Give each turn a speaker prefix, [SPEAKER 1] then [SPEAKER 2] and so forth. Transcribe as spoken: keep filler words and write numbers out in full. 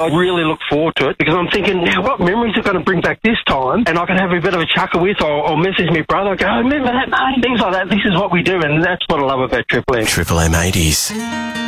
[SPEAKER 1] I really look forward to it because I'm thinking, now what memories are going to bring back this time? And I can have a bit of a chuckle with or, or message my brother, go, oh, remember that, mate? Things like that. This is what we do, and that's what I love about Triple M.
[SPEAKER 2] Triple M eighties.